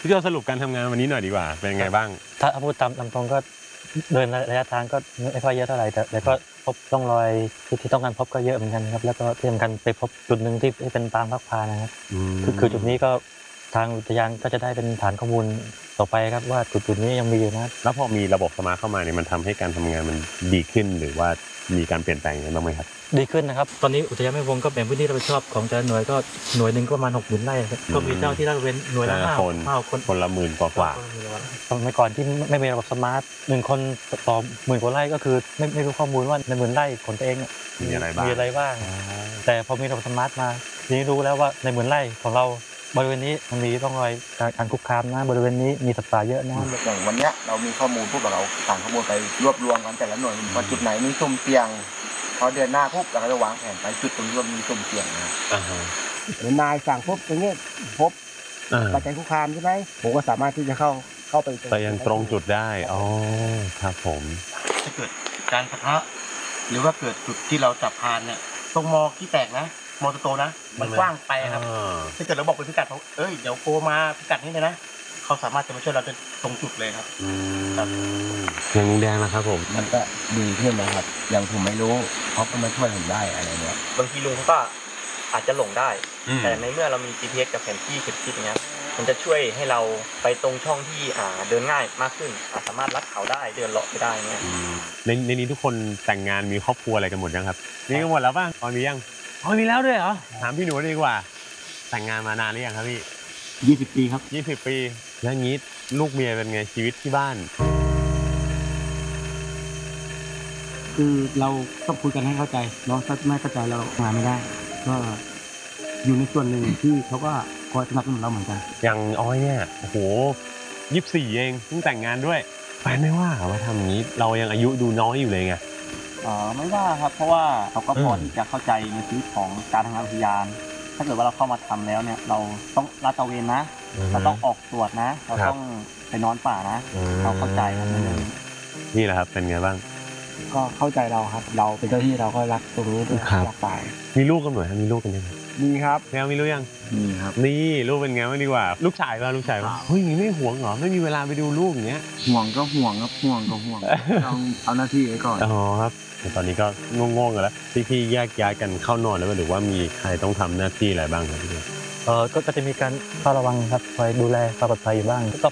พี่โจสรุปการทำงานวันนี้หน่อยดีกว่าเป็นไงบ้างถ้าพูดตามตรงก็เดินระยะทางก็ไม่ค่อยเยอะเท่าไหร่แต่ก็พบร่องรอยที่ต้องการพบก็เยอะเหมือนกันครับแล้วก็ที่สำคัญไปพบจุดหนึ่งที่เป็นปางพักพานะครับคือจุดนี้ก็ทางอุทยานก็จะได้เป็นฐานข้อมูลต่อไปครับว่าจุดนี้ยังมีอยู่นะแล้วพอมีระบบสมาร์ทเข้ามาเนี่ยมันทำให้การทำงานมันดีขึ้นหรือว่ามีการเปลี่ยนแปลงยังไงบ้างไหมครับดีขึ้นนะครับตอนนี้อุทยานแม่วงก็แบ่งพื้นที่รับผิดชอบของแต่ละหน่วยก็หน่วยหนึ่งก็ประมาณ60,000 ไร่ก็มีเจ้าที่ราชเว้นหน่วยละคนละ10,000 กว่าสมัยก่อนที่ไม่มีระบบสมาร์ท1 คนต่อ10,000 กว่าไร่ก็คือไม่รู้ข้อมูลว่าใน10,000 ไร่ของตัวเองมีอะไรบ้างแต่พอมีระบบสมาร์ทมาทีนี้รู้แล้วว่าใน10,000 ไร่ของเราบริเวณนี้มันมีร่องรอยการคุกคามนะบริเวณนี้มีสัตว์ป่าเยอะนะอย่างวันนี้เรามีข้อมูลพวกเราต่างข้อมูลไปรวบรวมกันแต่ละหน่วยว่าจุดไหนมีสุ่มเสี่ยงพอเดือนหน้าปุ๊บเราก็จะวางแผนไปจุดตรงนี้มีสุ่มเสี่ยงนะนายสั่งปุ๊บตรงนี้พบปัจจัยคุกคามใช่ไหมผมก็สามารถที่จะเข้าไปยังตรงจุดได้อ๋อครับผมถ้าเกิดการปะทะหรือว่าเกิดจุดที่เราจับพานเนี่ยตรงมอที่แตกนะมอโตนะมันกว้างไปครับถ้าเกิดเราบอกเป็นพิกัดเขาเดี๋ยวโกมาพิกัดนี้เลยนะเขาสามารถจะมาช่วยเราตรงจุดเลยครับอย่างลุงแดงนะครับผมมันก็ดีขึ้นนะครับอย่างผมไม่รู้เขาก็มาช่วยผมได้อะไรเงี้ยบางทีลุงก็อาจจะหลงได้แต่ในเมื่อเรามี GPS กับแผนที่คิดเนี้ยมันจะช่วยให้เราไปตรงช่องที่เดินง่ายมากขึ้นสามารถลัดเขาได้เดินเลาะไปได้เงี้ยในนี้ทุกคนแต่งงานมีครอบครัวอะไรกันหมดยังครับมีกันหมดแล้วป่ะตอนนี้ยังมีแล้วด้วยเหรอถามพี่หนูดีกว่าแต่งงานมานานหรือยังครับพี่ 20 ปีครับ 20 ปีแล้วงี้ลูกเมียเป็นไงชีวิตที่บ้านคือเราต้องคุยกันให้เข้าใจเนาะถ้าไม่เข้าใจเรางานไม่ได้ก็อยู่ในส่วนหนึ่งที่เขาก็คอยสนับสนุนเราเหมือนกันอย่างอ้อยเนี่ยโอ้โห24เองเพิ่งแต่งงานด้วยแฟนไม่ว่าทำอย่างนี้เรายังอายุดูน้อยอยู่เลยไงไม่ว่าครับเพราะว่าเขาก็พอที่จะเข้าใจในชีวิตของการทำงานอุทยานถ้าเกิดว่าเราเข้ามาทำแล้วเนี่ยเราต้องลาดตระเวนนะเราต้องออกตรวจนะเราต้องไปนอนป่านะเราเข้าใจครับนี่แหละครับเป็นไงบ้างก็เข้าใจเราครับเราเป็นเจ้าที่เราก็รักตรงนี้ด้วยรักป่ามีลูกกันหน่อยมีลูกกันยังมีครับแล้วมีลูกยังมีครับนี่ลูกเป็นไงบ้างดีกว่าลูกชายป่ะเฮ้ยไม่ห่วงเหรอไม่มีเวลาไปดูลูกอย่างเงี้ยห่วงก็ห่วงครับห่วงก็ห่วงต้องเอาหน้าที่ไว้ก่อนอ๋อครับตอนนี้ก็งงๆกันแล้วพี่แยกย้ายกันเข้านอนแล้วหรือว่ามีใครต้องทำหน้าที่อะไรบ้างครับพี่ก็จะมีการเฝ้าระวังครับคอยดูแลความปลอดภัยอยู่บ้างก็